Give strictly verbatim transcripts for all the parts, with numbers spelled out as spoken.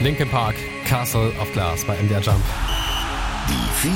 Linkin Park, Castle of Glass bei M D R Jump. Die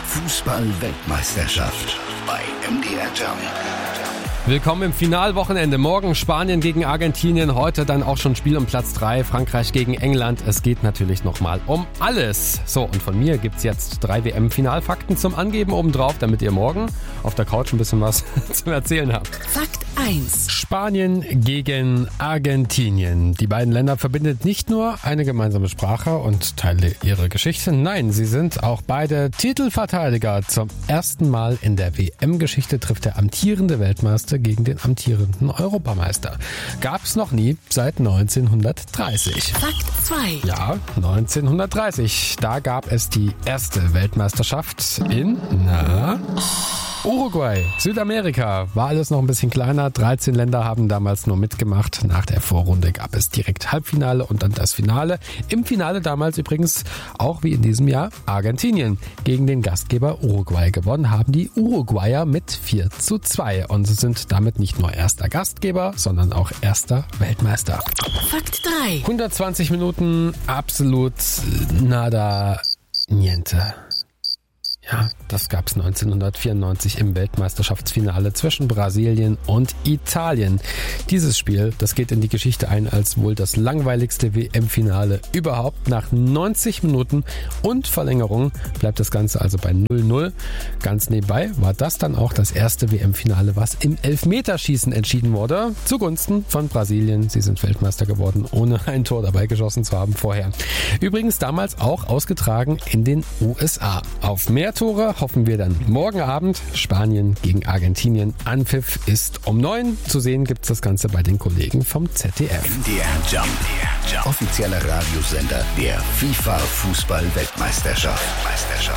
FIFA-Fußball-Weltmeisterschaft bei M D R Jump. Willkommen im Finalwochenende. Morgen Spanien gegen Argentinien, heute dann auch schon Spiel um Platz drei, Frankreich gegen England. Es geht natürlich nochmal um alles. So, und von mir gibt's jetzt drei W M-Finalfakten zum Angeben obendrauf, damit ihr morgen auf der Couch ein bisschen was zum Erzählen habt. Fakt eins. Spanien gegen Argentinien. Die beiden Länder verbindet nicht nur eine gemeinsame Sprache und Teile ihrer Geschichte. Nein, sie sind auch beide Titelverteidiger. Zum ersten Mal in der W M-Geschichte trifft der amtierende Weltmeister gegen den amtierenden Europameister. Gab's noch nie seit neunzehnhundertdreißig. Fakt zwei. Ja, neunzehnhundertdreißig. Da gab es die erste Weltmeisterschaft in, na... Uruguay, Südamerika, war alles noch ein bisschen kleiner. dreizehn Länder haben damals nur mitgemacht. Nach der Vorrunde gab es direkt Halbfinale und dann das Finale. Im Finale damals übrigens, auch wie in diesem Jahr, Argentinien gegen den Gastgeber Uruguay. Gewonnen haben die Uruguayer mit vier zu zwei und sind damit nicht nur erster Gastgeber, sondern auch erster Weltmeister. Fakt drei. hundertzwanzig Minuten, absolut nada, niente. Ja, das gab's neunzehnhundertvierundneunzig im Weltmeisterschaftsfinale zwischen Brasilien und Italien. Dieses Spiel, das geht in die Geschichte ein als wohl das langweiligste W M-Finale überhaupt. Nach neunzig Minuten und Verlängerung bleibt das Ganze also bei null null. Ganz nebenbei war das dann auch das erste W M-Finale, was im Elfmeterschießen entschieden wurde, zugunsten von Brasilien. Sie sind Weltmeister geworden, ohne ein Tor dabei geschossen zu haben vorher. Übrigens damals auch ausgetragen in den U S A. Auf mehr Tore hoffen wir dann morgen Abend. Spanien gegen Argentinien. Anpfiff ist um neun. Zu sehen gibt's das Ganze bei den Kollegen vom Z D F. M D R Jump, offizieller Radiosender der FIFA-Fußball-Weltmeisterschaft.